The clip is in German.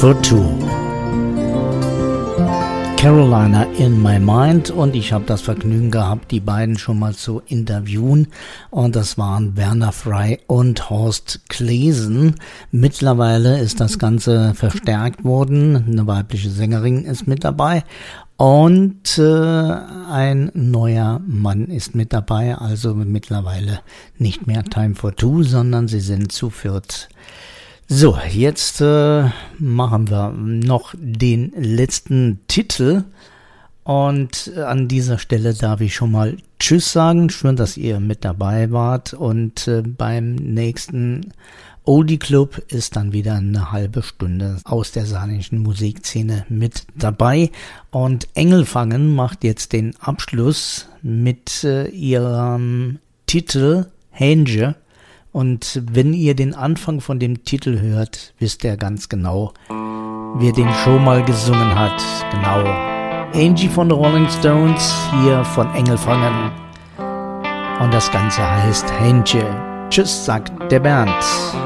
for Two. Carolina in My Mind, und ich habe das Vergnügen gehabt, die beiden schon mal zu interviewen, und das waren Werner Frey und Horst Klesen. Mittlerweile ist das Ganze verstärkt worden, eine weibliche Sängerin ist mit dabei und ein neuer Mann ist mit dabei, also mittlerweile nicht mehr Time for Two, sondern sie sind zu viert. So, jetzt machen wir noch den letzten Titel, und an dieser Stelle darf ich schon mal Tschüss sagen. Schön, dass ihr mit dabei wart, und beim nächsten Oldie Club ist dann wieder eine halbe Stunde aus der saarländischen Musikszene mit dabei, und Engelfangen macht jetzt den Abschluss mit ihrem Titel Hähnje. Und wenn ihr den Anfang von dem Titel hört, wisst ihr ganz genau, wer den schon mal gesungen hat. Genau. Angie von den Rolling Stones, hier von Engelfangen. Und das Ganze heißt Hähnchen. Tschüss, sagt der Bernd.